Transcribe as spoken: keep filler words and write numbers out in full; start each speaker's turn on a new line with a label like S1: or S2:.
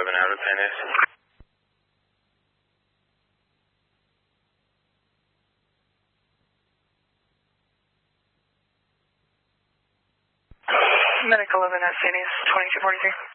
S1: eleven out of San Is.
S2: Medic eleven at San Is, twenty-two forty-three.